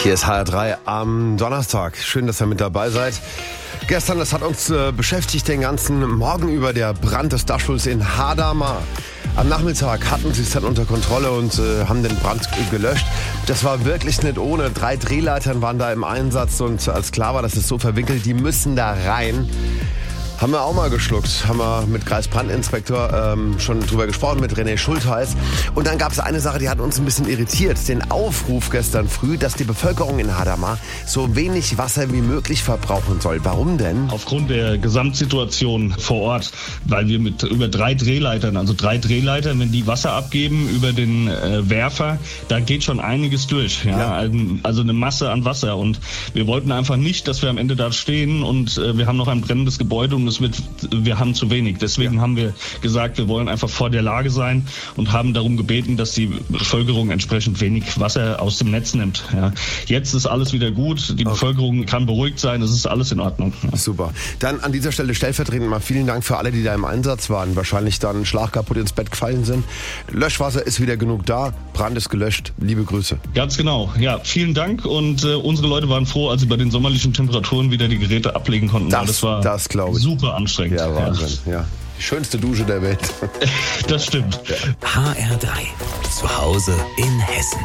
Hier ist HR3 am Donnerstag. Schön, dass ihr mit dabei seid. Gestern, das hat uns beschäftigt den ganzen Morgen über, der Brand des Dachstuhls in Hadamar. Am Nachmittag hatten sie es dann unter Kontrolle und haben den Brand gelöscht. Das war wirklich nicht ohne. 3 Drehleitern waren da im Einsatz und als klar war, das ist so verwickelt, die müssen da rein. Haben wir auch mal geschluckt, haben wir mit Kreisbrandinspektor schon drüber gesprochen, mit René Schultheiß. Und dann gab es eine Sache, die hat uns ein bisschen irritiert. Den Aufruf gestern früh, dass die Bevölkerung in Hadamar so wenig Wasser wie möglich verbrauchen soll. Warum denn? Aufgrund der Gesamtsituation vor Ort, weil wir mit über 3 Drehleitern, wenn die Wasser abgeben über den Werfer, da geht schon einiges durch. Ja? Also eine Masse an Wasser. Und wir wollten einfach nicht, dass wir am Ende da stehen und wir haben noch ein brennendes Gebäude und wir haben zu wenig. Deswegen haben wir gesagt, wir wollen einfach vor der Lage sein und haben darum gebeten, dass die Bevölkerung entsprechend wenig Wasser aus dem Netz nimmt. Ja. Jetzt ist alles wieder gut. Die Bevölkerung kann beruhigt sein. Es ist alles in Ordnung. Ja. Super. Dann an dieser Stelle stellvertretend mal vielen Dank für alle, die da im Einsatz waren. Wahrscheinlich dann schlagkaputt ins Bett gefallen sind. Löschwasser ist wieder genug da. Brand ist gelöscht. Liebe Grüße. Ganz genau. Ja, vielen Dank. Und unsere Leute waren froh, als sie bei den sommerlichen Temperaturen wieder die Geräte ablegen konnten. Das glaube ich. Super anstrengend. Ja, Wahnsinn. Ja. Die schönste Dusche der Welt. Das stimmt. HR3. Zu Hause in Hessen.